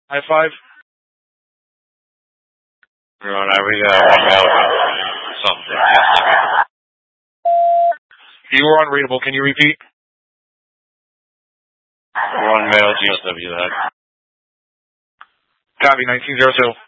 High five. Right, we got one male. Something. You were unreadable. Can you repeat? One male GSW that. Copy, 1902.